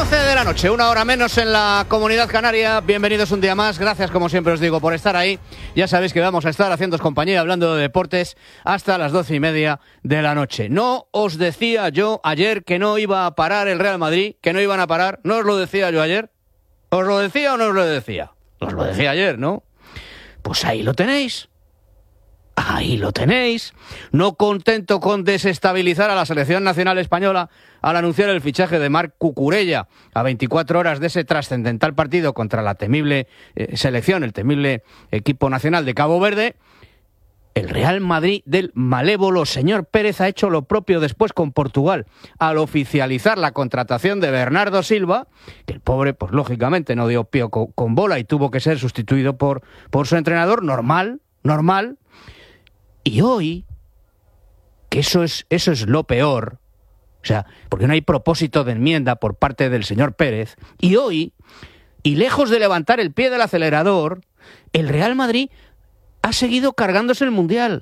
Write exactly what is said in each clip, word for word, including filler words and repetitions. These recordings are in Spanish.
doce de la noche, una hora menos en la Comunidad Canaria. Bienvenidos un día más. Gracias, como siempre os digo, por estar ahí. Ya sabéis que vamos a estar haciéndoos compañía, hablando de deportes, hasta las doce y media de la noche. No os decía yo ayer que no iba a parar el Real Madrid, que no iban a parar. ¿No os lo decía yo ayer? ¿Os lo decía o no os lo decía? Os lo decía ayer, ¿no? Pues ahí lo tenéis. Ahí lo tenéis. No contento con desestabilizar a la selección nacional española al anunciar el fichaje de Marc Cucurella a veinticuatro horas de ese trascendental partido contra la temible eh, selección, el temible equipo nacional de Cabo Verde, el Real Madrid del malévolo señor Pérez ha hecho lo propio después con Portugal al oficializar la contratación de Bernardo Silva, que el pobre, pues lógicamente no dio pie con, con bola y tuvo que ser sustituido por, por su entrenador, normal, normal. Y hoy, que eso es, eso es lo peor, o sea, porque no hay propósito de enmienda por parte del señor Pérez, y hoy, y lejos de levantar el pie del acelerador, el Real Madrid ha seguido cargándose el Mundial.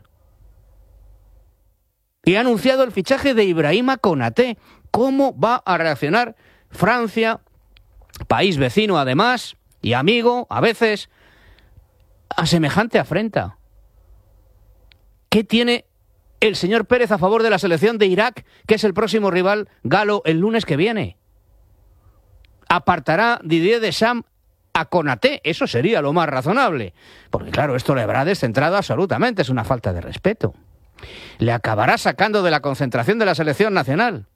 Y ha anunciado el fichaje de Ibrahima Konaté. ¿Cómo va a reaccionar Francia, país vecino además, y amigo, a veces, a semejante afrenta? ¿Qué tiene el señor Pérez a favor de la selección de Irak, que es el próximo rival galo el lunes que viene? ¿Apartará Didier Deschamps a Konaté? Eso sería lo más razonable. Porque claro, esto le habrá descentrado absolutamente, es una falta de respeto. Le acabará sacando de la concentración de la selección nacional.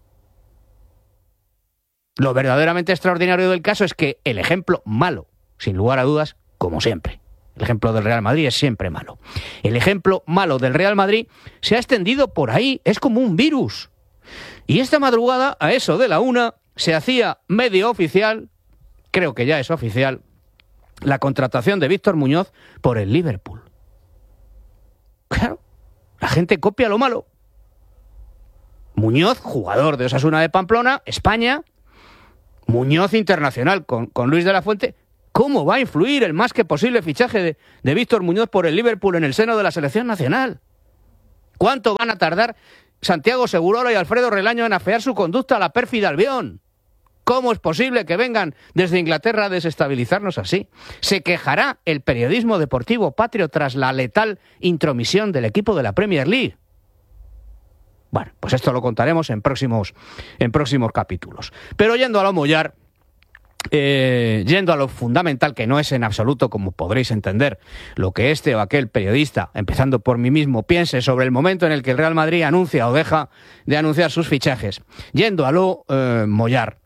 Lo verdaderamente extraordinario del caso es que el ejemplo malo, sin lugar a dudas, como siempre, el ejemplo del Real Madrid es siempre malo. El ejemplo malo del Real Madrid se ha extendido por ahí, es como un virus. Y esta madrugada, a eso de la una, se hacía medio oficial, creo que ya es oficial, la contratación de Víctor Muñoz por el Liverpool. Claro, la gente copia lo malo. Muñoz, jugador de Osasuna de Pamplona, España. Muñoz internacional con, con Luis de la Fuente. ¿Cómo va a influir el más que posible fichaje de, de Víctor Muñoz por el Liverpool en el seno de la selección nacional? ¿Cuánto van a tardar Santiago Segurola y Alfredo Relaño en afear su conducta a la pérfida Albión? ¿Cómo es posible que vengan desde Inglaterra a desestabilizarnos así? ¿Se quejará el periodismo deportivo patrio tras la letal intromisión del equipo de la Premier League? Bueno, pues esto lo contaremos en próximos, en próximos capítulos. Pero yendo a lo mollar, Eh, yendo a lo fundamental, que no es en absoluto, como podréis entender, lo que este o aquel periodista, empezando por mí mismo, piense sobre el momento en el que el Real Madrid anuncia o deja de anunciar sus fichajes. Yendo a lo eh, mollar,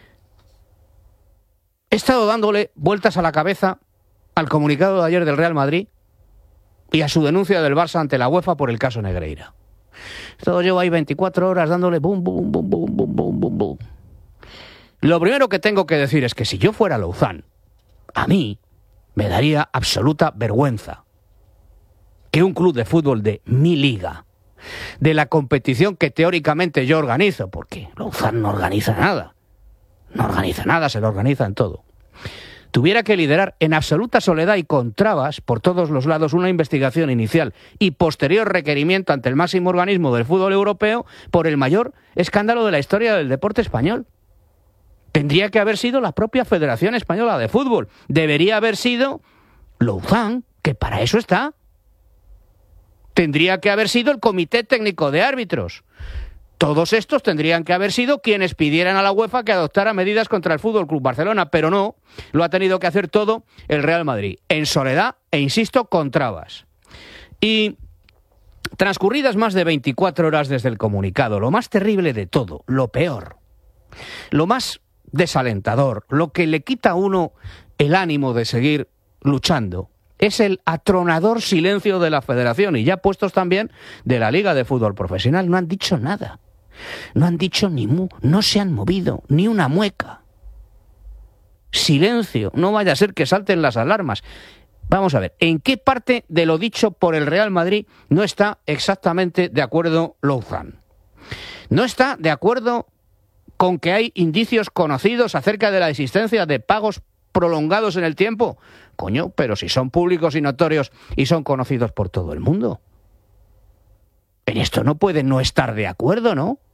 he estado dándole vueltas a la cabeza al comunicado de ayer del Real Madrid y a su denuncia del Barça ante la UEFA por el caso Negreira. Todo llevo ahí veinticuatro horas dándole bum, bum, bum, bum, bum, bum, bum, bum. Lo primero que tengo que decir es que si yo fuera Louzán, a mí me daría absoluta vergüenza que un club de fútbol de mi liga, de la competición que teóricamente yo organizo, porque Louzán no organiza nada, no organiza nada, se lo organiza en todo, tuviera que liderar en absoluta soledad y con trabas por todos los lados una investigación inicial y posterior requerimiento ante el máximo organismo del fútbol europeo por el mayor escándalo de la historia del deporte español. Tendría que haber sido la propia Federación Española de Fútbol. Debería haber sido Louzán, que para eso está. Tendría que haber sido el Comité Técnico de Árbitros. Todos estos tendrían que haber sido quienes pidieran a la UEFA que adoptara medidas contra el Fútbol Club Barcelona, pero no, lo ha tenido que hacer todo el Real Madrid, en soledad e, insisto, con trabas. Y transcurridas más de veinticuatro horas desde el comunicado, lo más terrible de todo, lo peor, lo más desalentador, lo que le quita a uno el ánimo de seguir luchando, es el atronador silencio de la Federación y ya puestos también de la Liga de Fútbol Profesional. No han dicho nada, no han dicho ni mu, no se han movido, ni una mueca. Silencio, no vaya a ser que salten las alarmas. Vamos a ver, ¿en qué parte de lo dicho por el Real Madrid no está exactamente de acuerdo Louzán? ¿No está de acuerdo con que hay indicios conocidos acerca de la existencia de pagos prolongados en el tiempo? Coño, pero si son públicos y notorios y son conocidos por todo el mundo. En esto no puede no estar de acuerdo, ¿no?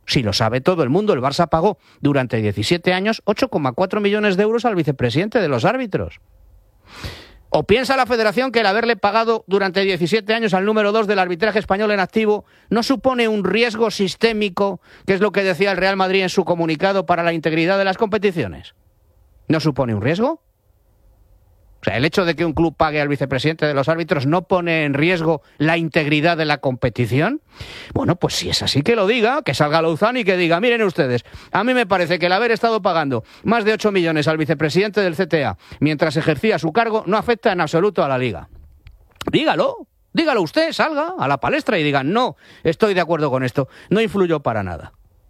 Si lo sabe todo el mundo, el Barça pagó durante diecisiete años ocho coma cuatro millones de euros al vicepresidente de los árbitros. ¿O piensa la Federación que el haberle pagado durante diecisiete años al número dos del arbitraje español en activo no supone un riesgo sistémico, que es lo que decía el Real Madrid en su comunicado, para la integridad de las competiciones? ¿No supone un riesgo? O sea, el hecho de que un club pague al vicepresidente de los árbitros no pone en riesgo la integridad de la competición. Bueno, pues si es así, que lo diga, que salga Louzán y que diga: miren ustedes, a mí me parece que el haber estado pagando más de ocho millones al vicepresidente del C T A mientras ejercía su cargo no afecta en absoluto a la Liga. Dígalo, dígalo usted, salga a la palestra y diga: no, estoy de acuerdo con esto, no influyó para nada.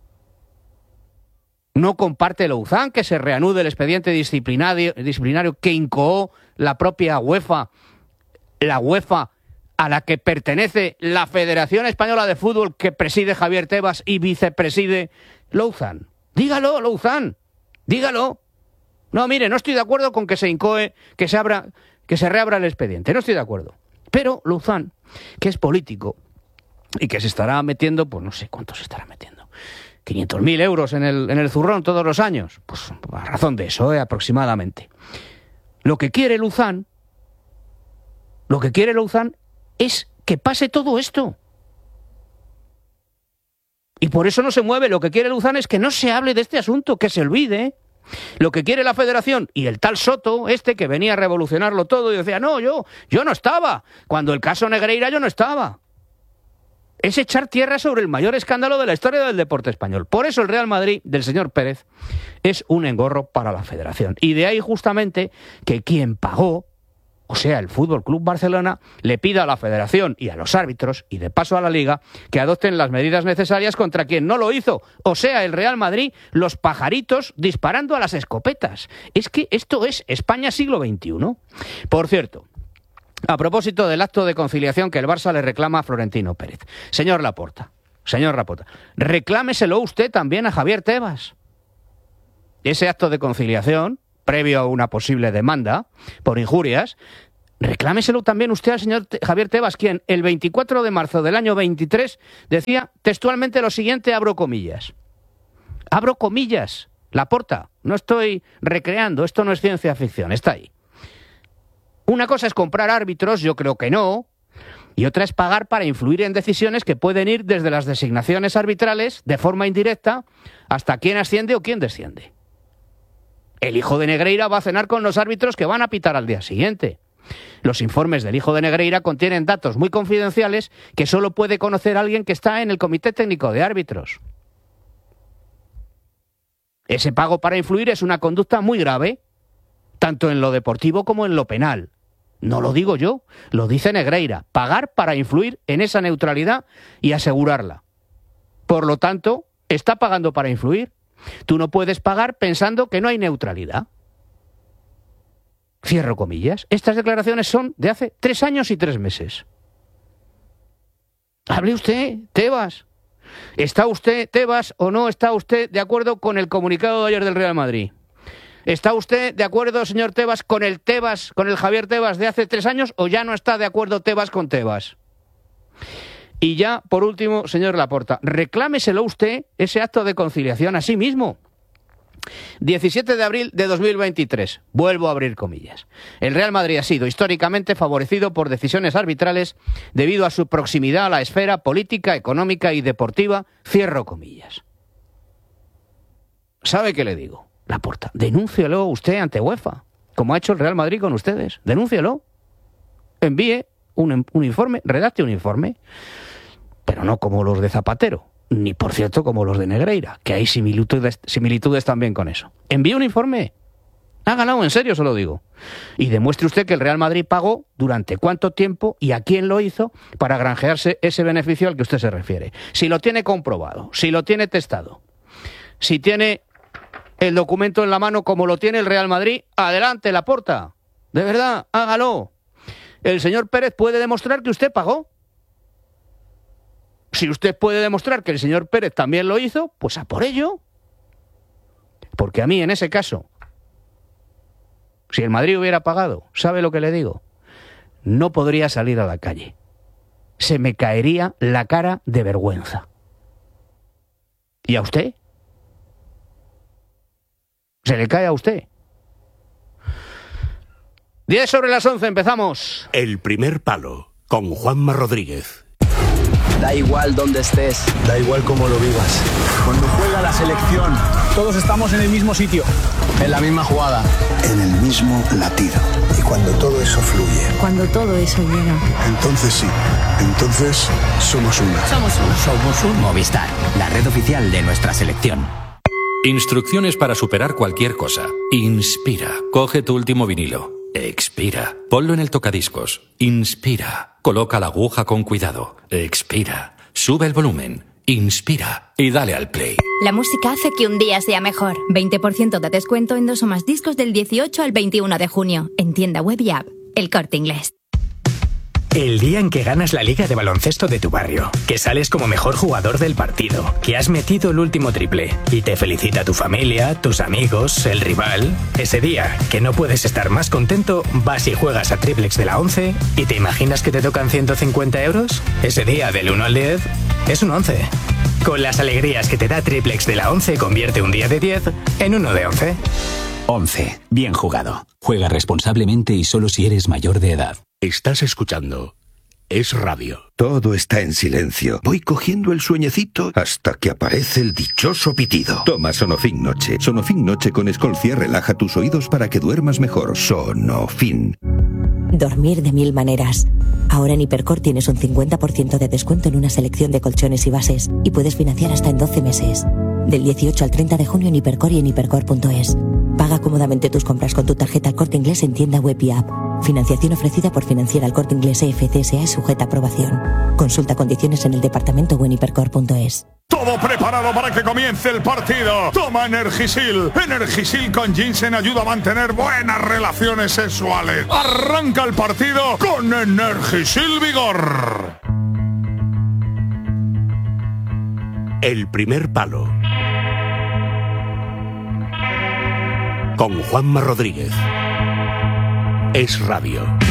No comparte Louzán que se reanude el expediente disciplinario, disciplinario que incoó la propia UEFA, la UEFA a la que pertenece la Federación Española de Fútbol, que preside Javier Tebas y vicepreside Louzán. Dígalo, Louzán, dígalo. No, mire, no estoy de acuerdo con que se incoe, que se abra, que se reabra el expediente, no estoy de acuerdo. Pero Louzán, que es político y que se estará metiendo, pues no sé cuánto se estará metiendo, quinientos mil euros en el, en el zurrón todos los años. Pues a razón de eso, ¿eh? aproximadamente. Lo que quiere Louzán, lo que quiere Louzán es que pase todo esto. Y por eso no se mueve. Lo que quiere Louzán es que no se hable de este asunto, que se olvide. Lo que quiere la Federación y el tal Soto, este que venía a revolucionarlo todo y decía: no, yo, yo no estaba. Cuando el caso Negreira yo no estaba. Es echar tierra sobre el mayor escándalo de la historia del deporte español. Por eso el Real Madrid del señor Pérez es un engorro para la Federación. Y de ahí justamente que quien pagó, o sea, el Fútbol Club Barcelona, le pida a la Federación y a los árbitros, y de paso a la Liga, que adopten las medidas necesarias contra quien no lo hizo. O sea, el Real Madrid, los pajaritos disparando a las escopetas. Es que esto es España siglo veintiuno. Por cierto, a propósito del acto de conciliación que el Barça le reclama a Florentino Pérez. Señor Laporta, señor Laporta, reclámeselo usted también a Javier Tebas. Ese acto de conciliación, previo a una posible demanda por injurias, reclámeselo también usted al señor Javier Tebas, quien el veinticuatro de marzo del año veintitrés decía textualmente lo siguiente, abro comillas. Abro comillas, Laporta, no estoy recreando, esto no es ciencia ficción, está ahí. Una cosa es comprar árbitros, yo creo que no, y otra es pagar para influir en decisiones que pueden ir desde las designaciones arbitrales, de forma indirecta, hasta quién asciende o quién desciende. El hijo de Negreira va a cenar con los árbitros que van a pitar al día siguiente. Los informes del hijo de Negreira contienen datos muy confidenciales que solo puede conocer alguien que está en el Comité Técnico de Árbitros. Ese pago para influir es una conducta muy grave, tanto en lo deportivo como en lo penal. No lo digo yo, lo dice Negreira. Pagar para influir en esa neutralidad y asegurarla. Por lo tanto, está pagando para influir. Tú no puedes pagar pensando que no hay neutralidad. Cierro comillas. Estas declaraciones son de hace tres años y tres meses. Hable usted, Tebas. ¿Está usted, Tebas, o no está usted de acuerdo con el comunicado de ayer del Real Madrid? ¿Está usted de acuerdo, señor Tebas, con el Tebas, con el Javier Tebas de hace tres años, o ya no está de acuerdo Tebas con Tebas? Y ya, por último, señor Laporta, reclámeselo usted ese acto de conciliación a sí mismo. diecisiete de abril de dos mil veintitrés. Vuelvo a abrir comillas. El Real Madrid ha sido históricamente favorecido por decisiones arbitrales debido a su proximidad a la esfera política, económica y deportiva. Cierro comillas. ¿Sabe qué le digo? Laporta, denúncielo usted ante UEFA, como ha hecho el Real Madrid con ustedes. Denúncielo. Envíe un, un informe, redacte un informe, pero no como los de Zapatero, ni por cierto como los de Negreira, que hay similitudes, similitudes también con eso. Envíe un informe. Hágalo, en serio se lo digo. Y demuestre usted que el Real Madrid pagó durante cuánto tiempo y a quién lo hizo para granjearse ese beneficio al que usted se refiere. Si lo tiene comprobado, si lo tiene testado, si tiene el documento en la mano como lo tiene el Real Madrid, adelante, Laporta. De verdad, hágalo. El señor Pérez puede demostrar que usted pagó. Si usted puede demostrar que el señor Pérez también lo hizo, pues a por ello. Porque a mí, en ese caso, si el Madrid hubiera pagado, ¿sabe lo que le digo? No podría salir a la calle. Se me caería la cara de vergüenza. ¿Y a usted? ¿Se le cae a usted? diez sobre las once, empezamos. El primer palo, con Juanma Rodríguez. Da igual dónde estés. Da igual cómo lo vivas. Cuando juega la selección, todos estamos en el mismo sitio. en la misma jugada. En el mismo latido. Y cuando todo eso fluye. Cuando todo eso llega. Entonces sí. Entonces somos una. Somos una. Somos un Movistar, la red oficial de nuestra selección. Instrucciones para superar cualquier cosa. Inspira. Coge tu último vinilo. Expira. Ponlo en el tocadiscos. Inspira. Coloca la aguja con cuidado. Expira. Sube el volumen. Inspira. Y dale al play. La música hace que un día sea mejor. veinte por ciento de descuento en dos o más discos del dieciocho al veintiuno de junio. En tienda web y app. El Corte Inglés. El día en que ganas la liga de baloncesto de tu barrio, que sales como mejor jugador del partido, que has metido el último triple y te felicita tu familia, tus amigos, el rival. Ese día, que no puedes estar más contento, vas y juegas a Triplex de la once y te imaginas que te tocan ciento cincuenta euros. Ese día, del uno al diez, es un once. Con las alegrías que te da Triplex de la once, convierte un día de diez en uno de once. once. Bien jugado. Juega responsablemente y solo si eres mayor de edad. Estás escuchando Es Radio. Todo está en silencio. Voy cogiendo el sueñecito hasta que aparece el dichoso pitido. Toma Sonofin Noche. Sonofin Noche con Escolcia relaja tus oídos para que duermas mejor. Sonofin. Dormir de mil maneras. Ahora en Hipercor tienes un cincuenta por ciento de descuento en una selección de colchones y bases y puedes financiar hasta en doce meses. Del dieciocho al treinta de junio en Hipercor y en hipercor punto es. Paga cómodamente tus compras con tu tarjeta El Corte Inglés en tienda web y app. Financiación ofrecida por Financiera El Corte Inglés E F C S A y sujeta a aprobación. Consulta condiciones en el departamento o en hipercor punto es. Todo preparado para que comience el partido. Toma Energisil. Energisil con ginseng ayuda a mantener buenas relaciones sexuales. Arranca el partido con Energisil Vigor. El primer palo, con Juanma Rodríguez. Es Radio.